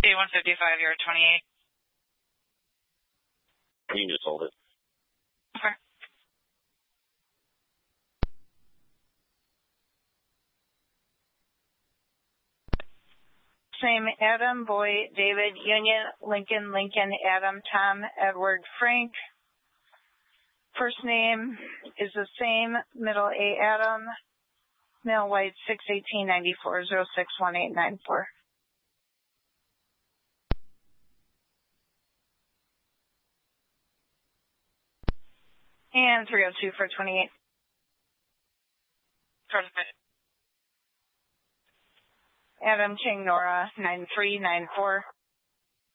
T155, you're 28. You can just hold it. Okay. Same Adam, Boy, David, Union, Lincoln, Lincoln, Adam, Tom, Edward, Frank. First name is the same, middle A, Adam, male white, 61894061894. And 302 for 28. Certified. Adam King, Nora, 9394.